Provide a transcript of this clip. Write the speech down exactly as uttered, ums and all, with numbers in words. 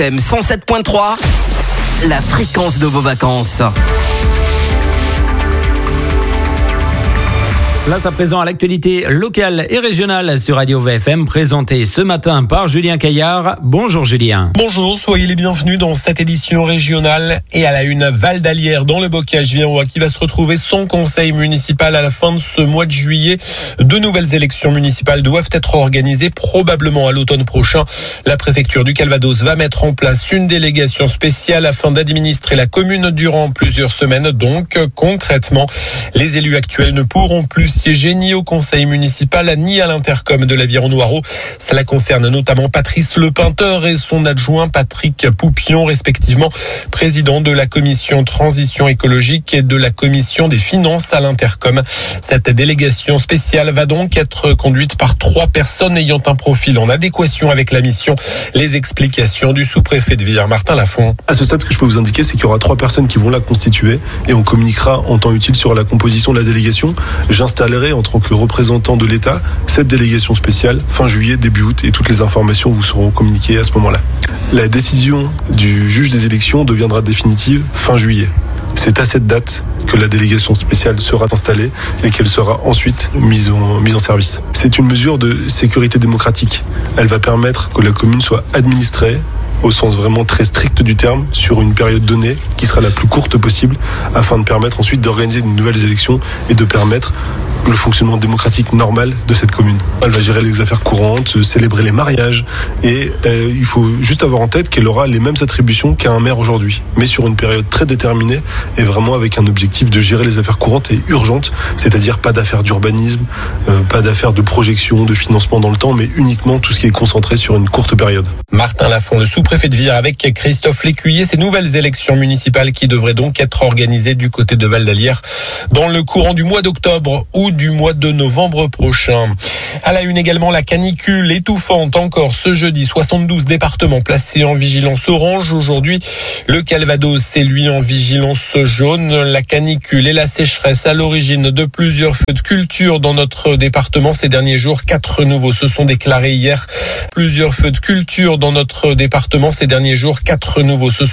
M cent sept point trois, la fréquence de vos vacances. Place à présent à l'actualité locale et régionale sur Radio V F M, présentée ce matin par Julien Caillard. Bonjour Julien. Bonjour, soyez les bienvenus dans cette édition régionale. Et à la une, Val d'Alière dans le Bocage-Virois qui va se retrouver sans conseil municipal à la fin de ce mois de juillet. De nouvelles élections municipales doivent être organisées probablement à l'automne prochain. La préfecture du Calvados va mettre en place une délégation spéciale afin d'administrer la commune durant plusieurs semaines. Donc concrètement, les élus actuels ne pourront plus siéger ni au conseil municipal ni à l'intercom de l'Aviron-Noireau. Cela concerne notamment Patrice Lepeinteur et son adjoint Patrick Poupion, respectivement président de la commission transition écologique et de la commission des finances à l'intercom. Cette délégation spéciale va donc être conduite par trois personnes ayant un profil en adéquation avec la mission. Les explications du sous-préfet de Villers, Martin Lafont. À ce stade, ce que je peux vous indiquer, c'est qu'il y aura trois personnes qui vont la constituer et on communiquera en temps utile sur la composition de la délégation. J'installerai en tant que représentant de l'État cette délégation spéciale fin juillet, début août, et toutes les informations vous seront communiquées à ce moment-là. La décision du juge des élections deviendra définitive fin juillet. C'est à cette date que la délégation spéciale sera installée et qu'elle sera ensuite mise en, mise en service. C'est une mesure de sécurité démocratique. Elle va permettre que la commune soit administrée au sens vraiment très strict du terme, sur une période donnée qui sera la plus courte possible, afin de permettre ensuite d'organiser de nouvelles élections et de permettre le fonctionnement démocratique normal de cette commune. Elle va gérer les affaires courantes, célébrer les mariages, et euh, il faut juste avoir en tête qu'elle aura les mêmes attributions qu'un maire aujourd'hui, mais sur une période très déterminée et vraiment avec un objectif de gérer les affaires courantes et urgentes, c'est-à-dire pas d'affaires d'urbanisme, euh, pas d'affaires de projection, de financement dans le temps, mais uniquement tout ce qui est concentré sur une courte période. Martin Lafont, le sous-préfet de Vire, avec Christophe Lécuyer, ces nouvelles élections municipales qui devraient donc être organisées du côté de Val d'Alière dans le courant du mois d'octobre ou du mois de novembre prochain. À la une également, la canicule étouffante encore ce jeudi. soixante-douze départements placés en vigilance orange. Aujourd'hui, le Calvados est lui en vigilance jaune. La canicule et la sécheresse à l'origine de plusieurs feux de culture dans notre département ces derniers jours. Quatre nouveaux se sont déclarés hier. Plusieurs feux de culture dans notre département ces derniers jours. Quatre nouveaux se sont